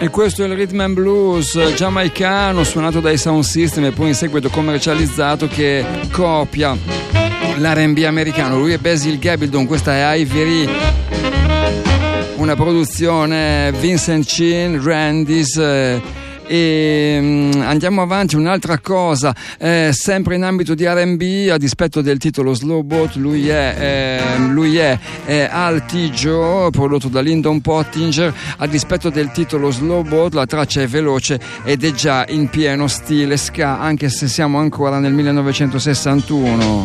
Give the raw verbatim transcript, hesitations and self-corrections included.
E questo è il rhythm and blues giamaicano suonato dai Sound System e poi in seguito commercializzato, che copia l'R and B americano. Lui è Basil Gabaldon, questa è Ivory, una produzione Vincent Chin, Randy's. Eh, E um, andiamo avanti. Un'altra cosa, eh, sempre in ambito di R and B, a dispetto del titolo Slow Boat, lui è, eh, lui è eh, Al T. Joe, prodotto da Lyndon Pottinger. A dispetto del titolo Slow Boat, la traccia è veloce ed è già in pieno stile ska, anche se siamo ancora nel millenovecentosessantuno.